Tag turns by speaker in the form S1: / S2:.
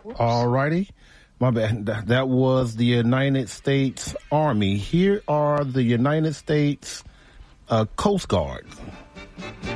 S1: All righty. My bad. That was the United States Army. Here are the United States Coast Guard.